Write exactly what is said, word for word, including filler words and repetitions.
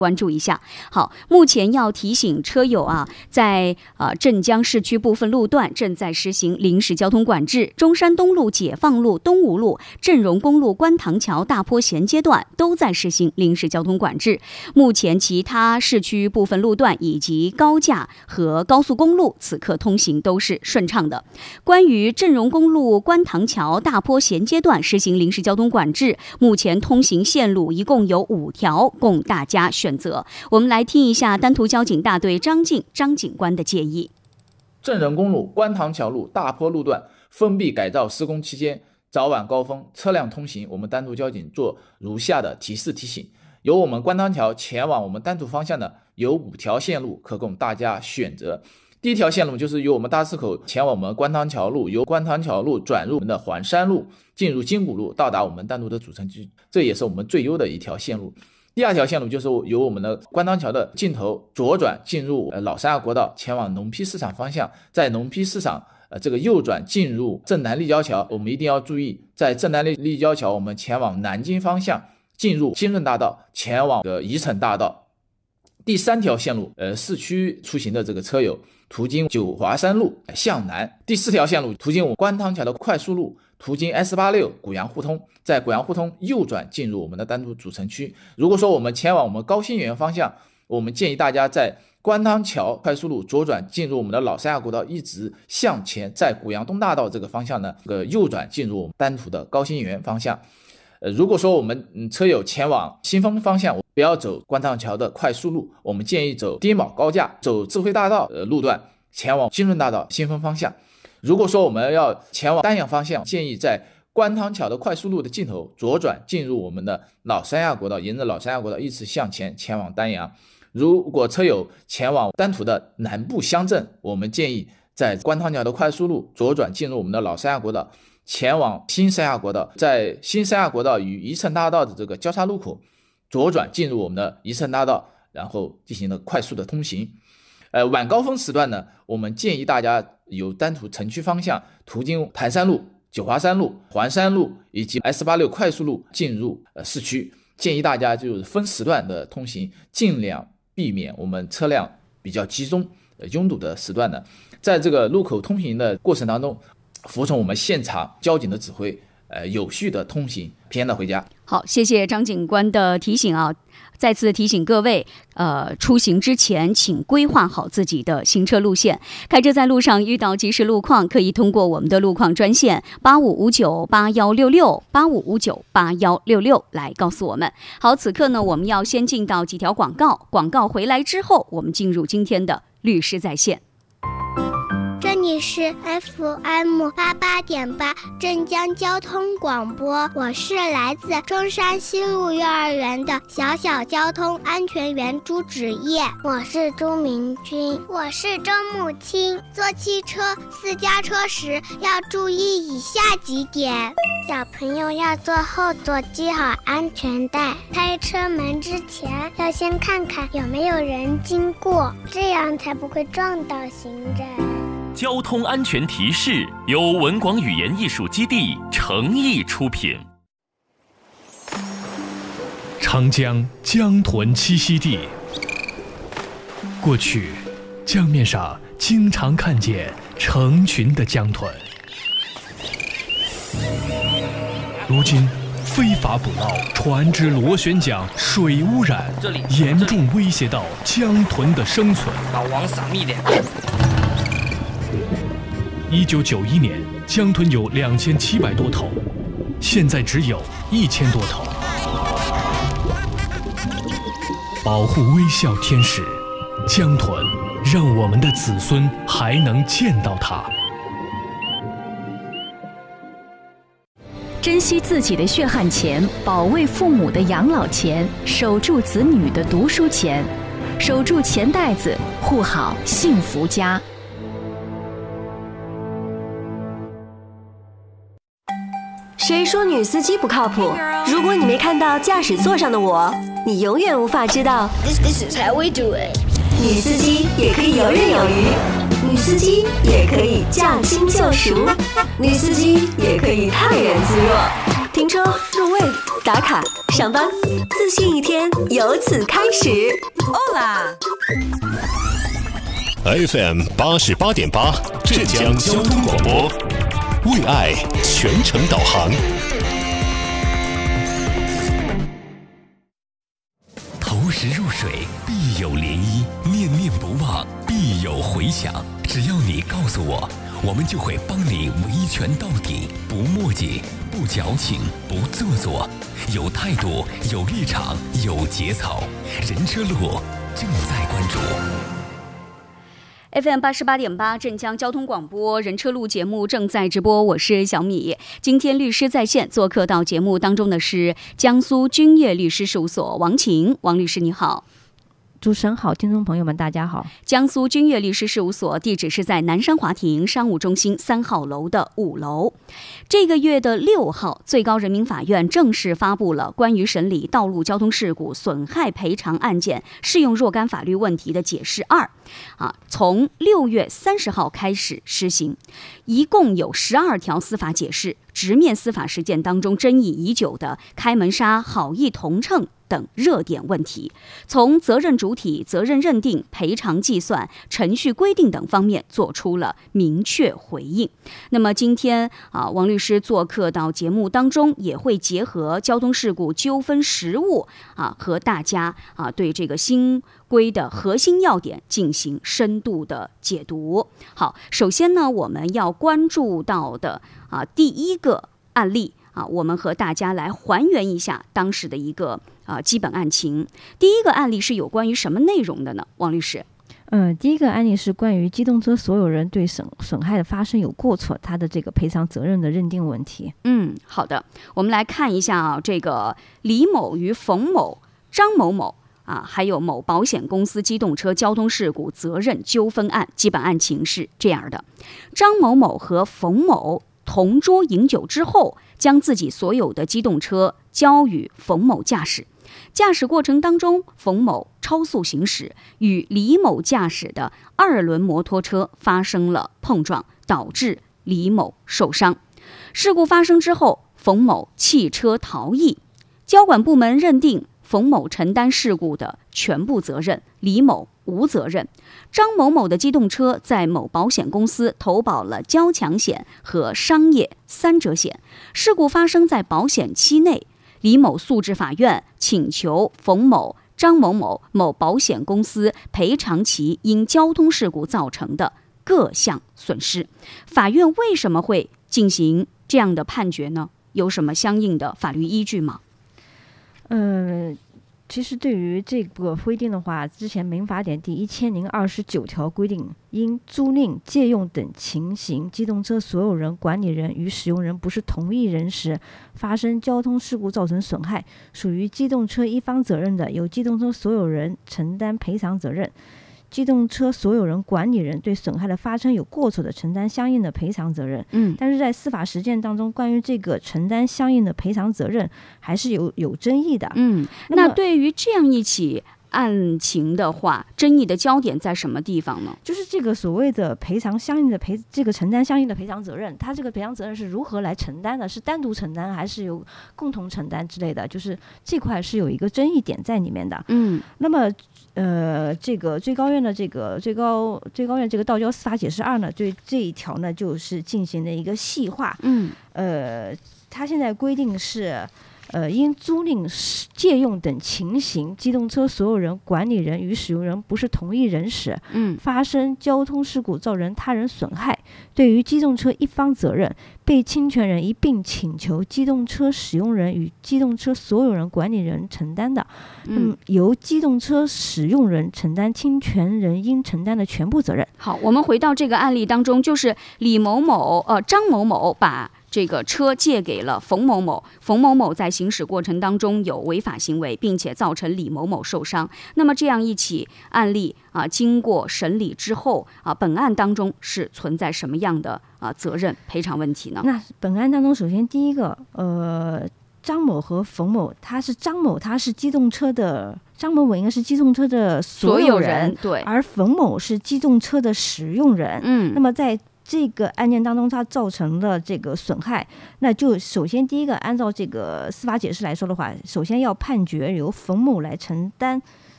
关注一下。好，目前要提醒车友啊，在呃镇江市区部分路段正在实行临时交通管制，中山东路、解放路、东吴路、镇荣公路、观塘桥、大坡衔接段都在实行临时交通管制。目前其他市区部分路段以及高架和高速公路此刻通行都是顺畅的。关于镇荣公路、观塘桥、大坡衔接段实行临时交通管制，目前通行线路一共有五条，供大家选择。我们来听一下丹徒交警大队张静张警官的建议。 镇仁公路、观塘桥路、大坡路段封闭改造施工期间，早晚高峰车辆通行，我们丹徒交警做如下的提示提醒。由我们观塘桥前往我们丹徒方向的有五条线路可供大家选择。第一条线路就是由我们大石口前往我们观塘桥路，由观塘桥路转入我们的环山路，进入金谷路，到达我们丹徒的主城区，这也是我们最优的一条线路。第二条线路就是由我们的观塘桥的尽头左转进入老三亚国道，前往农坯市场方向，在农坯市场呃这个右转进入镇南立交桥。我们一定要注意，在镇南立交桥我们前往南京方向，进入新润大道，前往的宜城大道。第三条线路呃市区出行的这个车友途经九华山路向南。第四条线路途经我们观塘桥的快速路，途经 S 八六 古阳互通，在古阳互通右转进入我们的丹徒主城区。如果说我们前往我们高新园方向，我们建议大家在观塘桥快速路左转进入我们的老三亚国道，一直向前，在古阳东大道这个方向呢，这个右转进入我们丹徒的高新园方向。呃，如果说我们、嗯、车友前往新丰方向，不要走观塘桥的快速路，我们建议走丁卯高架，走智慧大道呃路段，前往新润大道新丰方向。如果说我们要前往丹阳方向，建议在观塘桥的快速路的尽头左转进入我们的老三亚国道，沿着老三亚国道一直向前前往丹阳。如果车友前往丹徒的南部乡镇，我们建议在观塘桥的快速路左转进入我们的老三亚国道，前往新三亚国道，在新三亚国道与宜城大道的这个交叉路口左转进入我们的宜城大道，然后进行了快速的通行。呃，晚高峰时段呢，我们建议大家由丹徒城区方向途经潭山路、九华山路、环山路以及 S 八六 快速路进入呃市区。建议大家就是分时段的通行，尽量避免我们车辆比较集中、呃、拥堵的时段呢，在这个路口通行的过程当中，服从我们现场交警的指挥，呃，有序的通行，平安的回家。 好，谢谢张警官的提醒啊！再次提醒各位，呃，出行之前请规划好自己的行车路线。开车在路上遇到即时路况，可以通过我们的路况专线八五五九八一六六八五五九八一六六来告诉我们。好，此刻呢，我们要先进到几条广告，广告回来之后，我们进入今天的律师在线。 这里是 F M 八八点八镇江交通广播，我是来自中山西路幼儿园的小小交通安全员朱芷叶。我是朱明君。我是周木清。坐汽车、私家车时要注意以下几点：小朋友要坐后座，系好安全带。开车门之前要先看看有没有人经过，这样才不会撞到行人。 交通安全提示由文广语言艺术基地诚意出品。 长江江豚栖息地，过去江面上经常看见成群的江豚，如今非法捕捞、船只螺旋桨、水污染，严重威胁到江豚的生存。 老王撒蜜点。 一九九一年，江豚有两千七百多头，现在只有一千多头。保护微笑天使江豚，让我们的子孙还能见到它。 珍惜自己的血汗钱，保卫父母的养老钱，守住子女的读书钱，守住钱袋子，护好幸福家。 谁说女司机不靠谱？如果你没看到驾驶座上的我，你永远无法知道 This, this is how we do it. 女司机也可以游刃有余，女司机也可以驾轻就熟，女司机也可以泰然自若。停车，入位， 打卡、上班，自信一天由此开始。 哦啦 F M 八十八点八，浙江交通广播，为爱全程导航。 投石入水，必有涟漪；念念不忘，必有回响。只要你告诉我，我们就会帮你维权到底，不墨迹，不矫情，不做作，有态度，有立场，有节操。人车路正在关注。 F M 八十八点八，镇江交通广播人车路节目正在直播，我是小米。今天律师在线做客到节目当中的是江苏君悦律师事务所王晴，王律师你好。 主持人好，听众朋友们大家好。 江苏君悦律师事务所地址是在南山华庭商务中心三号楼的五楼。这个月的六号，最高人民法院正式发布了关于审理道路交通事故损害赔偿案件适用若干法律问题的解释二，啊，从六月三十号开始施行，一共有十二条司法解释，直面司法实践当中争议已久的开门杀、好意同乘等热点问题，从责任主体、责任认定、赔偿计算、程序规定等方面做出了明确回应。那么今天啊，王律师做客到节目当中，也会结合交通事故纠纷实务啊，和大家啊对这个新规的核心要点进行深度的解读。好，首先呢，我们要关注到的啊第一个案例啊，我们和大家来还原一下当时的一个啊基本案情。第一个案例是有关于什么内容的呢？王律师。 嗯，第一个案例是关于机动车所有人对损损害的发生有过错，他的这个赔偿责任的认定问题。 嗯，好的，我们来看一下啊，这个李某与冯某、张某某啊，还有某保险公司机动车交通事故责任纠纷案，基本案情是这样的：张某某和冯某同桌饮酒之后，将自己所有的机动车交予冯某驾驶。驾驶过程当中，冯某超速行驶，与李某驾驶的二轮摩托车发生了碰撞，导致李某受伤。事故发生之后，冯某弃车逃逸，交管部门认定冯某承担事故的全部责任，李某无责任。张某某的机动车在某保险公司投保了交强险和商业三者险，事故发生在保险期内。李某诉至法院，请求冯某、张某某某保险公司赔偿其因交通事故造成的各项损失。法院为什么会进行这样的判决呢？有什么相应的法律依据吗？ 嗯，其实对于这个规定的话，之前民法典第一千零二十九条规定，因租赁、借用等情形，机动车所有人、管理人与使用人不是同一人时，发生交通事故造成损害，属于机动车一方责任的，由机动车所有人承担赔偿责任。机动车所有人、管理人对损害的发生有过错的，承担相应的赔偿责任。 嗯， 但是在司法实践当中，关于这个承担相应的赔偿责任，还是有有争议的。 嗯，那对于这样一起案情的话，争议的焦点在什么地方呢？ 就是这个所谓的赔偿相应的赔，这个承担相应的赔偿责任，它这个赔偿责任是如何来承担的？是单独承担还是有共同承担之类的？就是这块是有一个争议点在里面的。 嗯， 那么呃，这个最高院的这个最高最高院这个道交司法解释二呢，对这一条呢就是进行了一个细化。 嗯， 呃，它现在规定是。呃，因租赁、借用等情形，机动车所有人、管理人与使用人不是同一人时， 嗯， 发生交通事故造成他人损害，对于机动车一方责任，被侵权人一并请求机动车使用人与机动车所有人、管理人承担的，嗯，由机动车使用人承担侵权人应承担的全部责任。 好，我们回到这个案例当中，就是李某某、呃张某某把这个车借给了冯某某，冯某某在行驶过程当中有违法行为，并且造成李某某受伤。那么这样一起案例啊，经过审理之后啊，本案当中是存在什么样的啊责任赔偿问题呢？ 那本案当中，首先第一个，呃，张某和冯某，他是张某，他是机动车的。张某某应该是机动车的所有人， 对， 而冯某是机动车的使用人。 嗯， 那么在这个案件当中它造成的这个损害，那就首先第一个，按照这个司法解释来说的话，首先要判决由坟墓来承担